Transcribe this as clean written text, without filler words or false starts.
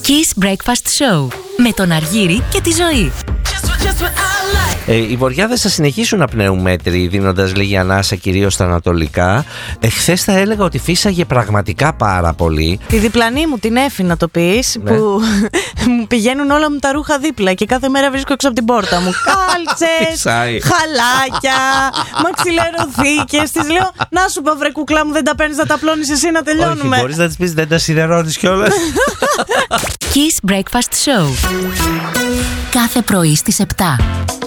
Kiss Breakfast Show με τον Αργύρη και τη Ζωή. Οι βορειάδες θα συνεχίσουν να πνέουν μέτρη, δίνοντας λίγη ανάσα κυρίως στα ανατολικά. Χθες θα έλεγα ότι φύσαγε πραγματικά πάρα πολύ. Τη διπλανή μου, την Έφη να το πεις, ναι. Που μου πηγαίνουν όλα μου τα ρούχα δίπλα και κάθε μέρα βρίσκω έξω από την πόρτα μου κάλτσες, χαλάκια, μαξιλερωθήκες. Της λέω, να σου πω βρε κουκλά μου, δεν τα παίρνεις να τα πλώνεις εσύ να τελειώνουμε. Όχι, μπορείς να της πεις δεν τα σιδερώνεις κιόλας. Kiss Breakfast Show κάθε πρωί στις 7.